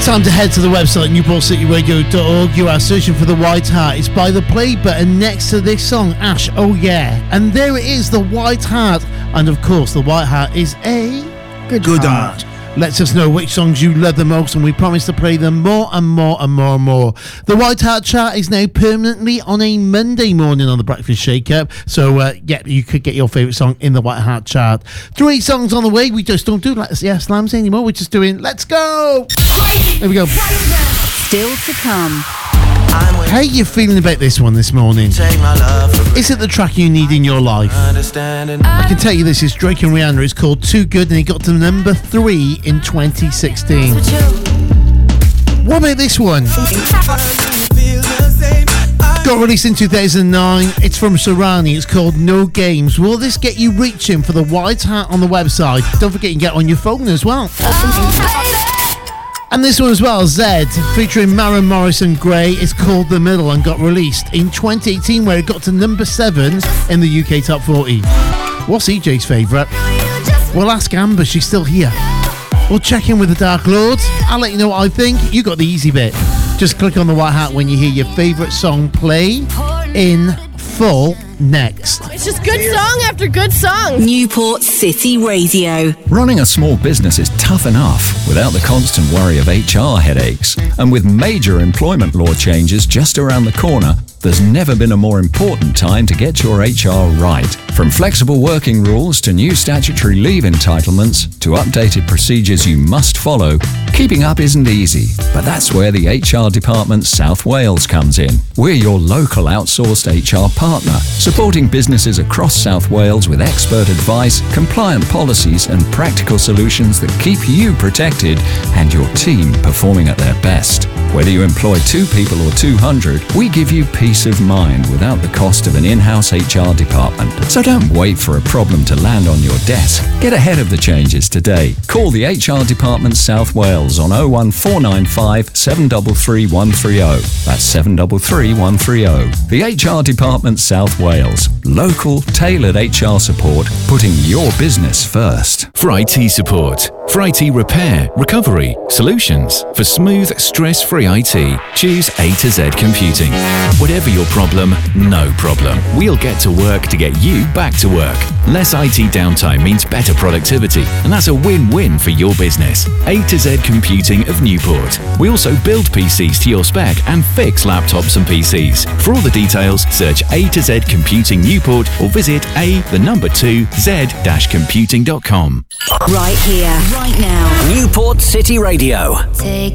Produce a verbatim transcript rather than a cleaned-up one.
Time to head to the website newport city radio dot org. You are searching for The White Heart. It's by the play button next to this song, Ash, oh yeah. And there it is, The White Heart. And of course, The White Heart is a good, good heart. heart. Lets us know which songs you love the most, and we promise to play them more and more and more and more. The White Heart chart is now permanently on a Monday morning on the Breakfast Shake-Up. So, uh, yeah, you could get your favourite song in the White Heart chart. Three songs on the way. We just don't do Let's Yeah Slams anymore. We're just doing Let's Go. There we go. Still to come. How are you feeling about this one this morning? Is it the track you need in your life? I can tell you this is Drake and Rihanna. It's called Too Good, and it got to number three in twenty sixteen. What about this one? Got released in two thousand nine. It's from Serrani. It's called No Games. Will this get you reaching for the White Heart on the website? Don't forget you can get on your phone as well. And this one as well, Zed, featuring Maren Morris and Grey. It's called The Middle and got released in twenty eighteen, where it got to number seven in the U K Top forty. What's E J's favourite? Well, ask Amber, she's still here. We'll check in with the Dark Lord. I'll let you know what I think. You got the easy bit. Just click on the White Hat when you hear your favourite song play in full next. It's just good song after good song. Newport City Radio. Running a small business is tough enough without the constant worry of H R headaches. And with major employment law changes just around the corner, there's never been a more important time to get your H R right. From flexible working rules to new statutory leave entitlements to updated procedures you must follow, keeping up isn't easy. But that's where the H R Department South Wales comes in. We're your local outsourced H R partner, supporting businesses across South Wales with expert advice, compliant policies and practical solutions that keep you protected and your team performing at their best. Whether you employ two people or two hundred, we give you peace of mind without the cost of an in-house H R department. So don't wait for a problem to land on your desk. Get ahead of the changes today. Call the H R Department South Wales on oh one four nine five, seven three three, one three oh. That's seven three three, one three oh. The H R Department South Wales. Local, tailored H R support, putting your business first. For I T support, for I T repair, recovery, solutions, for smooth, stress-free I T, choose A to Z Computing. Whatever your problem, no problem. We'll get to work to get you back to work. Less I T downtime means better productivity, and that's a win-win for your business. A to Z Computing of Newport. We also build P Cs to your spec and fix laptops and P Cs. For all the details, search A to Z Computing Newport or visit a the number two z dash computing dot com. Right here, right now. Newport City Radio. Take